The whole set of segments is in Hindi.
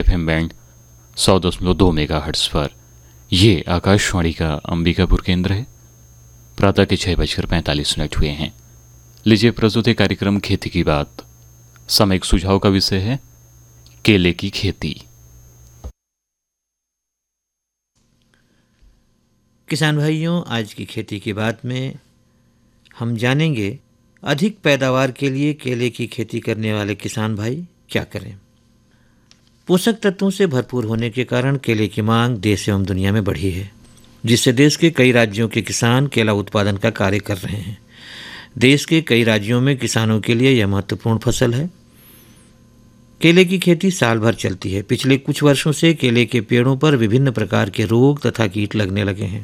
FM बैंड 100.2 मेगाहर्ट्ज़ पर। ये आकाशवाणी का अंबिकापुर केंद्र है। प्रातः के 6:45 हुए हैं। लीजिए प्रस्तुत कार्यक्रम खेती की बात। सामयिक सुझाव का विषय है केले की खेती। किसान भाइयों, आज की खेती की बात में हम जानेंगे अधिक पैदावार के लिए केले की खेती करने वाले किसान भाई क्या करें। पोषक तत्वों से भरपूर होने के कारण केले की मांग देश एवं दुनिया में बढ़ी है, जिससे देश के कई राज्यों के किसान केला उत्पादन का कार्य कर रहे हैं। देश के कई राज्यों में किसानों के लिए यह महत्वपूर्ण फसल है। केले की खेती साल भर चलती है। पिछले कुछ वर्षों से केले के पेड़ों पर विभिन्न प्रकार के रोग तथा कीट लगने लगे हैं,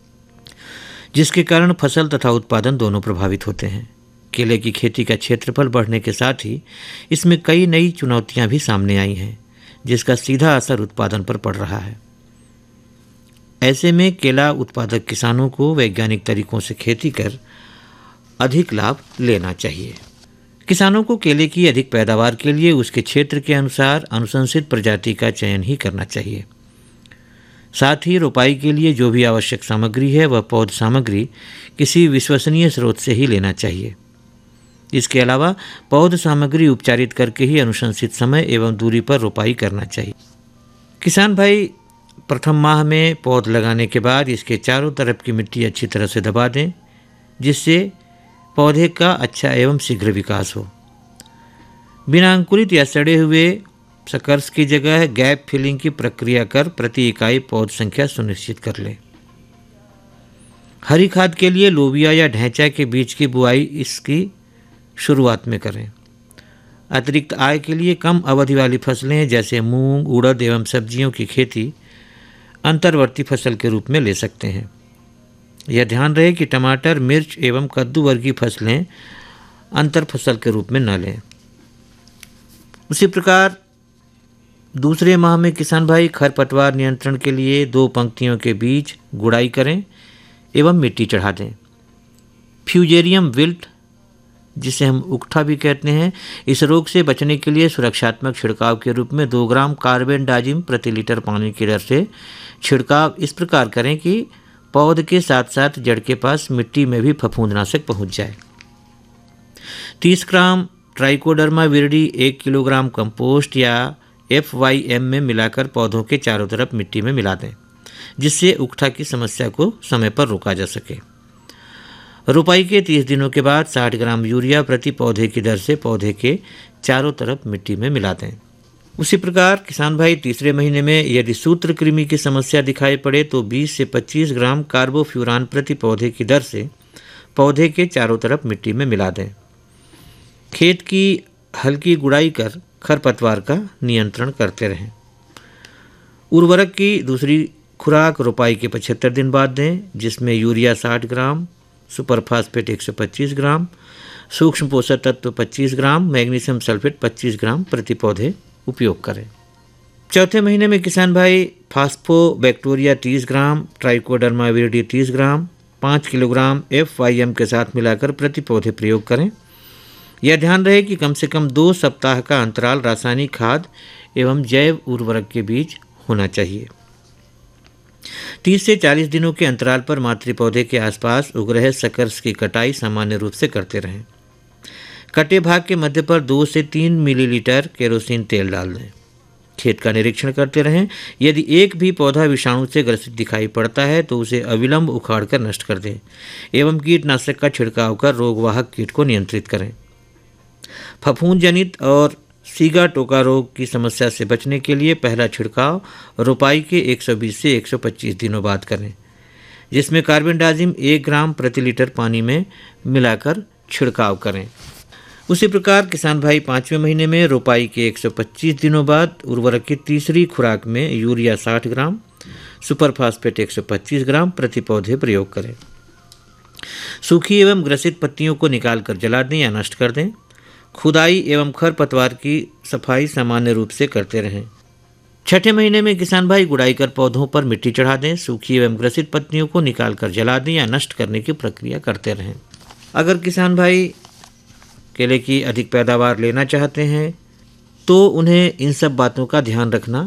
जिसके कारण फसल तथा उत्पादन दोनों प्रभावित होते हैं। केले की खेती का क्षेत्रफल बढ़ने के साथ ही इसमें कई नई चुनौतियां भी सामने आई हैं, जिसका सीधा असर उत्पादन पर पड़ रहा है। ऐसे में केला उत्पादक किसानों को वैज्ञानिक तरीकों से खेती कर अधिक लाभ लेना चाहिए। किसानों को केले की अधिक पैदावार के लिए उसके क्षेत्र के अनुसार अनुशंसित प्रजाति का चयन ही करना चाहिए। साथ ही रोपाई के लिए जो भी आवश्यक सामग्री है वह पौध सामग्री किसी विश्वसनीय स्रोत से ही लेना चाहिए। इसके अलावा पौध सामग्री उपचारित करके ही अनुशंसित समय एवं दूरी पर रोपाई करना चाहिए। किसान भाई प्रथम माह में पौध लगाने के बाद इसके चारों तरफ की मिट्टी अच्छी तरह से दबा दें, जिससे पौधे का अच्छा एवं शीघ्र विकास हो। बिना अंकुरित या सड़े हुए सकर्स की जगह गैप फिलिंग की प्रक्रिया कर प्रति इकाई पौध संख्या सुनिश्चित कर लें। हरी खाद के लिए लोबिया या ढैंचा के बीज की बुआई इसकी शुरुआत में करें। अतिरिक्त आय के लिए कम अवधि वाली फसलें जैसे मूंग, उड़द एवं सब्जियों की खेती अंतर्वर्ती फसल के रूप में ले सकते हैं। यह ध्यान रहे कि टमाटर, मिर्च एवं कद्दू वर्गीय फसलें अंतर फसल के रूप में न लें। उसी प्रकार दूसरे माह में किसान भाई खरपतवार नियंत्रण के लिए 2 पंक्तियों के बीच गुड़ाई करें एवं मिट्टी चढ़ा दें। फ्यूजेरियम विल्ट, जिसे हम उकठा भी कहते हैं, इस रोग से बचने के लिए सुरक्षात्मक छिड़काव के रूप में 2 ग्राम कार्बेंडाजिम प्रति लीटर पानी की दर से छिड़काव इस प्रकार करें कि पौध के साथ साथ जड़ के पास मिट्टी में भी फफूंदनाशक पहुंच जाए। 30 ग्राम ट्राइकोडर्मा विरिडी 1 किलोग्राम कंपोस्ट या FYM में मिलाकर पौधों के चारों तरफ मिट्टी में मिला दें, जिससे उकठा की समस्या को समय पर रोका जा सके। रोपाई के 30 दिनों के बाद 60 ग्राम यूरिया प्रति पौधे की दर से पौधे के चारों तरफ मिट्टी में मिला दें। उसी प्रकार किसान भाई तीसरे महीने में यदि सूत्रकृमि की समस्या दिखाई पड़े तो 20 से 25 ग्राम कार्बोफ्यूरान प्रति पौधे की दर से पौधे के चारों तरफ मिट्टी में मिला दें। खेत की हल्की गुड़ाई कर खरपतवार का नियंत्रण करते रहें। उर्वरक की दूसरी खुराक रोपाई के 75 दिन बाद दें, जिसमें यूरिया 60 ग्राम, सुपर फास्फेट 125 ग्राम, सूक्ष्म पोषक तत्व 25 ग्राम, मैग्नीशियम सल्फेट 25 ग्राम प्रति पौधे उपयोग करें। चौथे महीने में किसान भाई फास्फोबैक्टीरिया 30 ग्राम, ट्राइकोडर्मा विरिडी 30 ग्राम, 5 किलोग्राम FYM के साथ मिलाकर प्रति पौधे प्रयोग करें। यह ध्यान रहे कि कम से कम 2 सप्ताह का अंतराल रासायनिक खाद एवं जैव उर्वरक के बीच होना चाहिए। 30 से 40 दिनों के अंतराल पर मातृ पौधे के आसपास उग रहे सकर्स की कटाई सामान्य रूप से करते रहें। कटे भाग के मध्य पर 2 से 3 मिलीलीटर केरोसिन तेल डाल दें। खेत का निरीक्षण करते रहें। यदि एक भी पौधा विषाणु से ग्रसित दिखाई पड़ता है तो उसे अविलंब उखाड़ कर नष्ट कर दें एवं कीटनाशक का छिड़काव कर रोगवाहक कीट को नियंत्रित करें। फफूंद जनित और सीगा टोका रोग की समस्या से बचने के लिए पहला छिड़काव रोपाई के 120 से 125 दिनों बाद करें, जिसमें कार्बेंडाजिम 1 ग्राम प्रति लीटर पानी में मिलाकर छिड़काव करें। उसी प्रकार किसान भाई 5वें महीने में रोपाई के 125 दिनों बाद उर्वरक की तीसरी खुराक में यूरिया 60 ग्राम, सुपर फास्फेट 125 ग्राम प्रति पौधे प्रयोग करें। सूखी एवं ग्रसित पत्तियों को निकालकर जला दें या नष्ट कर दें। खुदाई एवं खरपतवार की सफाई सामान्य रूप से करते रहें। छठे महीने में किसान भाई गुड़ाई कर पौधों पर मिट्टी चढ़ा दें। सूखी एवं ग्रसित पत्तियों को निकालकर जला दें या नष्ट करने की प्रक्रिया करते रहें। अगर किसान भाई केले की अधिक पैदावार लेना चाहते हैं तो उन्हें इन सब बातों का ध्यान रखना